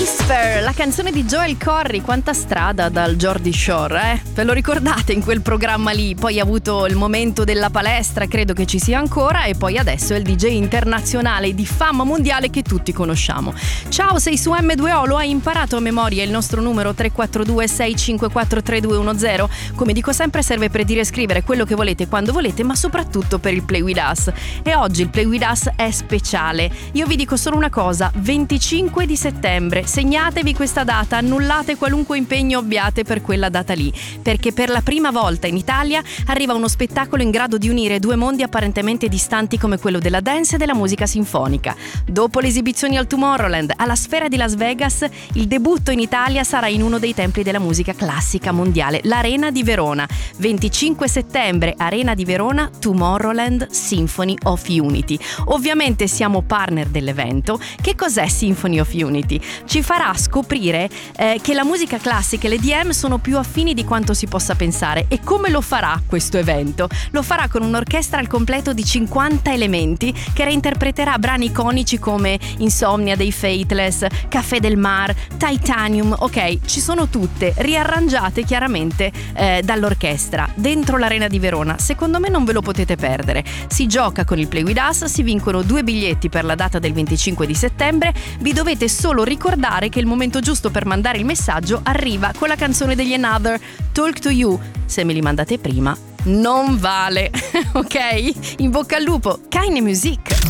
Whisper, la canzone di Joel Corry. Quanta strada dal Geordie Shore, eh? Ve lo ricordate in quel programma lì? Poi ha avuto il momento della palestra, credo che ci sia ancora, e poi adesso è il DJ internazionale di fama mondiale che tutti conosciamo. Ciao, sei su M2O, lo hai imparato a memoria il nostro numero 342 654 3210. Come dico sempre, serve per dire e scrivere quello che volete quando volete, ma soprattutto per il Play With Us. E oggi il Play With Us è speciale. Io vi dico solo una cosa: 25 di settembre, segnatevi questa data, annullate qualunque impegno abbiate per quella data lì, perché per la prima volta in Italia arriva uno spettacolo in grado di unire due mondi apparentemente distanti come quello della dance e della musica sinfonica. Dopo le esibizioni al Tomorrowland, alla Sfera di Las Vegas, il debutto in Italia sarà in uno dei templi della musica classica mondiale, l'Arena di Verona. 25 settembre, Arena di Verona, Tomorrowland Symphony of Unity. Ovviamente siamo partner dell'evento. Che cos'è Symphony of Unity? Ci farà scoprire che la musica classica e l'EDM sono più affini di quanto si possa pensare. E come lo farà questo evento? Lo farà con un'orchestra al completo di 50 elementi che reinterpreterà brani iconici come Insomnia dei Faithless, Café del Mar, Titanium. Ok, ci sono tutte riarrangiate chiaramente dall'orchestra dentro l'Arena di Verona. Secondo me non ve lo potete perdere. Si gioca con il Play With Us, si vincono 2 biglietti per la data del 25 di settembre. Vi dovete solo ricordare che il momento giusto per mandare il messaggio arriva con la canzone degli Another, Talk to You. Se me li mandate prima non vale. Ok? In bocca al lupo, keine Musik.